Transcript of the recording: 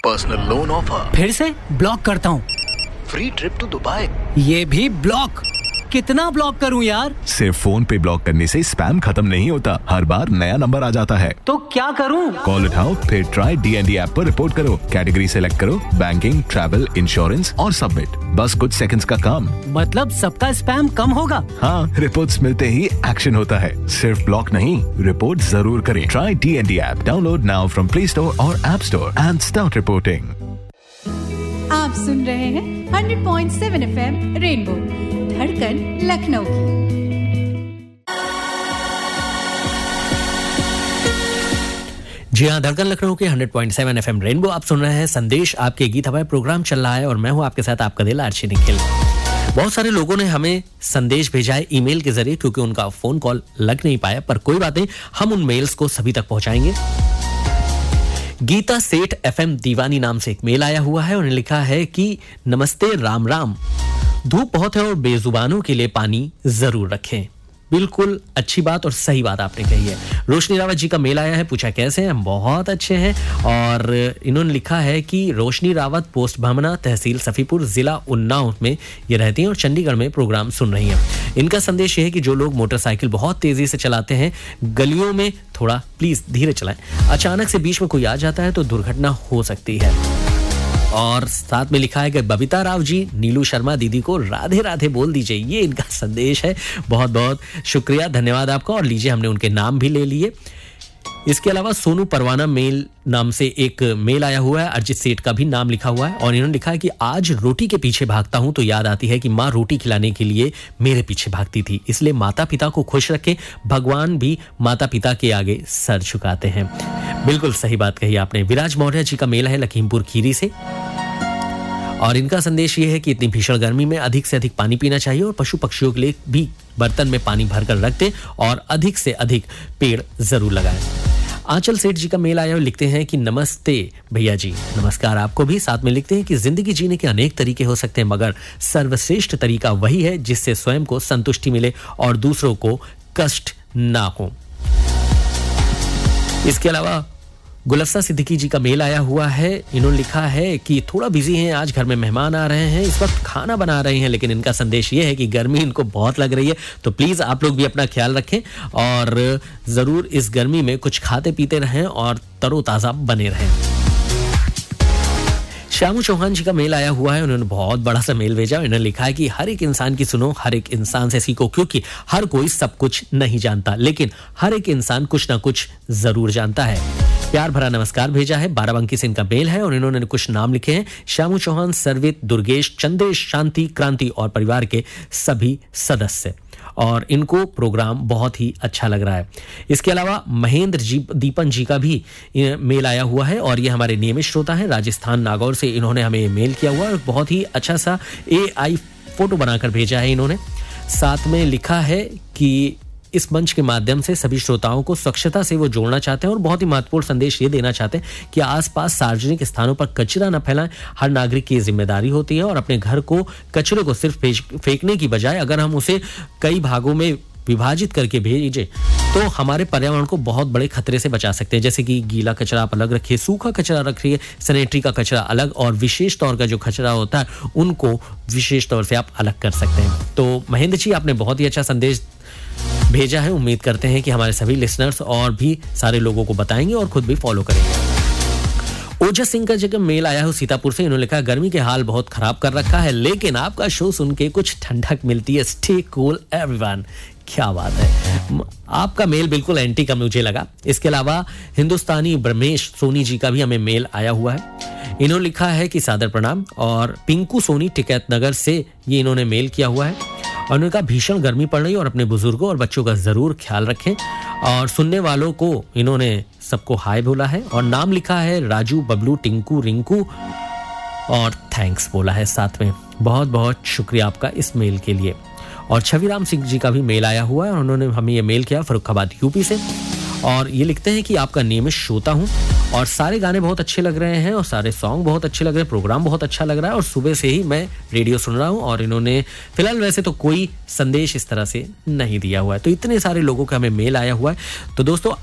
Personal loan offer. फिर से block करता हूँ। Free trip to Dubai. ये भी ब्लॉक। कितना ब्लॉक करूं यार? सिर्फ फोन पे ब्लॉक करने से स्पैम खत्म नहीं होता, हर बार नया नंबर आ जाता है। तो क्या करूं? कॉल उठाओ, फिर ट्राई DND ऐप पर रिपोर्ट करो, कैटेगरी सेलेक्ट करो, बैंकिंग, ट्रैवल, इंश्योरेंस और सबमिट। बस कुछ सेकंड्स का काम। मतलब सबका स्पैम कम होगा? हाँ, रिपोर्ट्स मिलते ही एक्शन होता है। सिर्फ ब्लॉक नहीं, रिपोर्ट जरूर करें। Try DND app, download now from play store और app store and start reporting. आप सुन रहे हैं 100.7 FM रेनबो, धड़कन लखनऊ की। जी हाँ, धड़कन लखनऊ के 100.7 FM रेनबो आप सुन रहे हैं। संदेश आपके गीत हवाए प्रोग्राम चल रहा है और मैं हूँ आपके साथ आपका दिल आर्ची निखिल। बहुत सारे लोगों ने हमें संदेश भेजा है ईमेल के जरिए, क्योंकि उनका फोन कॉल लग नहीं पाया, पर कोई बात नहीं, हम उन मेल्स को सभी तक पहुंचाएंगे। गीता सेठ FM दीवानी नाम से एक मेल आया हुआ है। उन्हें लिखा है कि नमस्ते, राम राम। धूप बहुत है और बेजुबानों के लिए पानी जरूर रखें। बिल्कुल अच्छी बात और सही बात आपने कही है। रोशनी रावत जी का मेल आया है, पूछा कैसे हैं? बहुत अच्छे हैं। और इन्होंने लिखा है कि रोशनी रावत पोस्ट भामना, तहसील सफीपुर, जिला उन्नाव में ये रहती हैं और चंडीगढ़ में प्रोग्राम सुन रही हैं। इनका संदेश ये है कि जो लोग मोटरसाइकिल बहुत तेजी से चलाते हैं, गलियों में थोड़ा प्लीज धीरे चलाएं। अचानक से बीच में कोई आ जाता है तो दुर्घटना हो सकती है। और साथ में लिखा है कि बबीता राव जी, नीलू शर्मा दीदी को राधे राधे बोल दीजिए। ये इनका संदेश है। बहुत बहुत शुक्रिया, धन्यवाद आपका। और लीजिए, हमने उनके नाम भी ले लिए। इसके अलावा सोनू परवाना मेल नाम से एक मेल आया हुआ है, अरिजीत सेठ का भी नाम लिखा हुआ है। और इन्होंने लिखा है कि आज रोटी के पीछे भागता हूं तो याद आती है कि माँ रोटी खिलाने के लिए मेरे पीछे भागती थी, इसलिए माता पिता को खुश रखें। भगवान भी माता पिता के आगे सर झुकाते हैं। बिल्कुल सही बात कही आपने। विराज मौर्य जी का मेल है लखीमपुर खीरी से, और इनका संदेश ये है कि इतनी भीषण गर्मी में अधिक से अधिक पानी पीना चाहिए और पशु पक्षियों के लिए भी बर्तन में पानी भरकर रख दें और अधिक से अधिक पेड़ जरूर लगाएं। आंचल सेठ जी का मेल आया और लिखते हैं कि नमस्ते भैया जी। नमस्कार आपको भी। साथ में लिखते हैं कि जिंदगी जीने के अनेक तरीके हो सकते हैं, मगर सर्वश्रेष्ठ तरीका वही है जिससे स्वयं को संतुष्टि मिले और दूसरों को कष्ट ना हो। इसके अलावा गुलफ्सा सिद्दीकी जी का मेल आया हुआ है। इन्होंने लिखा है कि थोड़ा बिजी हैं, आज घर में मेहमान आ रहे हैं, इस वक्त खाना बना रहे हैं, लेकिन इनका संदेश ये है कि गर्मी इनको बहुत लग रही है, तो प्लीज आप लोग भी अपना ख्याल रखें और जरूर इस गर्मी में कुछ खाते पीते रहें और तरोताजा बने रहें। श्यामू चौहान जी का मेल आया हुआ है। उन्होंने बहुत बड़ा सा मेल भेजा। उन्होंने लिखा है कि हर एक इंसान की सुनो, हर एक इंसान से सीखो, क्योंकि हर कोई सब कुछ नहीं जानता, लेकिन हर एक इंसान कुछ ना कुछ जरूर जानता है। प्यार भरा नमस्कार भेजा है। बाराबंकी से इनका मेल है और इन्होंने कुछ नाम लिखे हैं, श्यामू चौहान, सर्वित, दुर्गेश, चंद्रेश, शांति, क्रांति और परिवार के सभी सदस्य। और इनको प्रोग्राम बहुत ही अच्छा लग रहा है। इसके अलावा महेंद्र जी दीपन जी का भी मेल आया हुआ है और ये हमारे नियमित श्रोता हैं। राजस्थान नागौर से इन्होंने हमें मेल किया हुआ है। बहुत ही अच्छा सा AI फोटो बनाकर भेजा है इन्होंने। साथ में लिखा है कि इस मंच के माध्यम से सभी श्रोताओं को स्वच्छता से वो जोड़ना चाहते हैं और बहुत ही महत्वपूर्ण संदेश ये देना चाहते हैं कि आसपास सार्वजनिक स्थानों पर कचरा न फैलाएं। हर नागरिक की जिम्मेदारी होती है और अपने घर को, कचरे को सिर्फ फेंकने की बजाय अगर हम उसे कई भागों में विभाजित करके भेजे तो हमारे पर्यावरण को बहुत बड़े खतरे से बचा सकते हैं। जैसे कि गीला कचरा आप अलग रखिए, सूखा कचरा रखिए, सैनिटरी का कचरा अलग, और विशेष तौर का जो कचरा होता है उनको विशेष तौर से आप अलग कर सकते हैं। तो महेंद्र जी, आपने बहुत ही अच्छा संदेश भेजा है। उम्मीद करते हैं कि हमारे सभी लिसनर्स और भी सारे लोगों को बताएंगे और खुद भी फॉलो करेंगे। ओजस सिंह का जगह मेल आया हो सीतापुर से। इन्होंने लिखा, गर्मी के हाल बहुत खराब कर रखा है, लेकिन आपका शो सुन के कुछ ठंडक मिलती है। Stay cool everyone. क्या बात है, आपका मेल बिल्कुल एंटी का मुझे लगा। इसके अलावा हिंदुस्तानी ब्रह्मेश सोनी जी का भी हमें मेल आया हुआ है। इन्होंने लिखा है कि सादर प्रणाम। और पिंकू सोनी टिकैत नगर से ये इन्होंने मेल किया हुआ है और उन्होंने कहा, भीषण गर्मी पड़ रही है और अपने बुजुर्गों और बच्चों का जरूर ख्याल रखें। और सुनने वालों को इन्होंने सबको हाय बोला है और नाम लिखा है राजू, बबलू, टिंकू, रिंकू और थैंक्स बोला है साथ में। बहुत बहुत शुक्रिया आपका इस मेल के लिए। और छविराम सिंह जी का भी मेल आया हुआ है और उन्होंने हमें ये मेल किया फर्रुखाबाद यूपी से और ये लिखते हैं कि आपका नियमित श्रोता हूं और सारे गाने बहुत अच्छे लग रहे हैं और सारे सॉन्ग बहुत अच्छे लग रहे हैं, प्रोग्राम बहुत अच्छा लग रहा है और सुबह से ही मैं रेडियो सुन रहा हूं। और इन्होंने फिलहाल वैसे तो कोई संदेश इस तरह से नहीं दिया हुआ है। तो इतने सारे लोगों का हमें मेल आया हुआ है। तो दोस्तों